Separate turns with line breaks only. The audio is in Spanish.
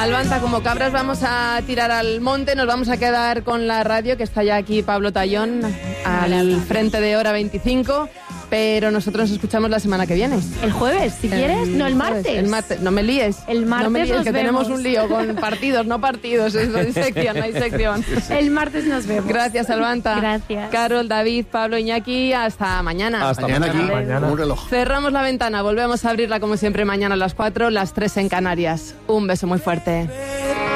Albanta, como cabras vamos a tirar al monte, nos vamos a quedar con la radio, que está ya aquí Pablo Tallón, al frente de Hora 25, pero nosotros nos escuchamos la semana que viene.
¿El jueves, si quieres? No, el martes.
El martes, no me líes.
El martes
no me líes,
nos
que
vemos.
tenemos un lío con partidos, no partidos, no hay sección, no hay sección.
El martes nos vemos.
Gracias, Albanta.
Gracias.
Carol, David, Pablo, Iñaki, hasta mañana.
Hasta mañana aquí,
Mañana.
un reloj.
Cerramos la ventana, volvemos a abrirla como siempre mañana a las 4, las 3 en Canarias. Un beso muy fuerte.